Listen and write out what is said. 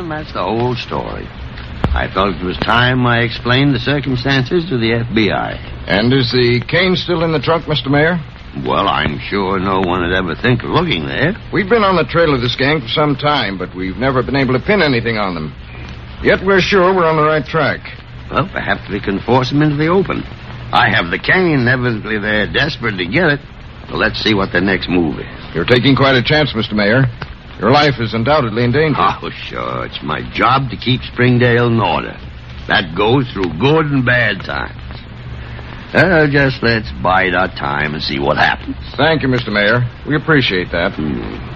that's the whole story. I felt it was time I explained the circumstances to the FBI. And is the cane still in the trunk, Mr. Mayor? Well, I'm sure no one would ever think of looking there. We've been on the trail of this gang for some time, but we've never been able to pin anything on them. Yet we're sure we're on the right track. Well, perhaps we can force them into the open. I have the cane. Evidently, they're desperate to get it. So let's see what their next move is. You're taking quite a chance, Mr. Mayor. Your life is undoubtedly in danger. Oh, sure. It's my job to keep Springdale in order. That goes through good and bad times. Just let's bide our time and see what happens. Thank you, Mr. Mayor. We appreciate that.